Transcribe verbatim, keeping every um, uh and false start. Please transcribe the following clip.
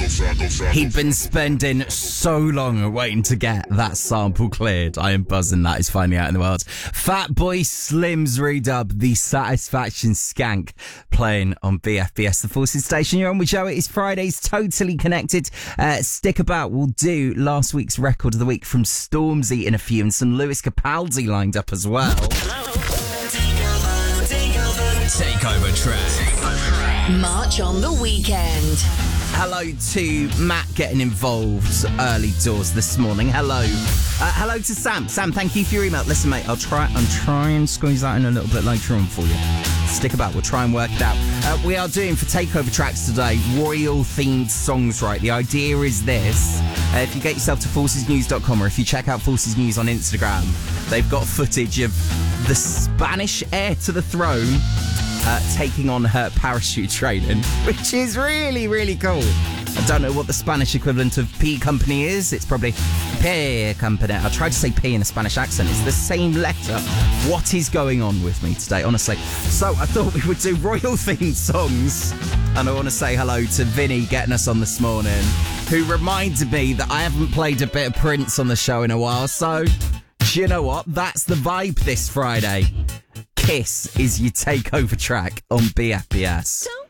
He'd been spending so long waiting to get that sample cleared. I am buzzing that is finally out in the world. Fatboy Slim's redub, The Satisfaction Skank, playing on B F B S, the Forces station. You're on with Joe. It is Fridays, totally connected. Uh, stick about. We'll do last week's record of the week from Stormzy in a few, and some Lewis Capaldi lined up as well. Takeover track. March on the weekend. Hello to Matt getting involved early doors this morning. Hello. Uh, hello to Sam. Sam, thank you for your email. Listen, mate, I'll try I'll try and squeeze that in a little bit later on for you. Stick about. We'll try and work it out. Uh, we are doing for Takeover Tracks today royal-themed songs, right? The idea is this. Uh, if you get yourself to forces news dot com or if you check out Forces News on Instagram, they've got footage of the Spanish heir to the throne Uh, taking on her parachute training, which is really, really cool. I don't know what the Spanish equivalent of P Company is. It's probably P Company. I tried to say P in a Spanish accent. It's the same letter. What is going on with me today, honestly? So I thought we would do royal-themed songs. And I want to say hello to Vinny getting us on this morning, who reminded me that I haven't played a bit of Prince on the show in a while. So, do you know what? That's the vibe this Friday. Kiss is your takeover track on B F B S.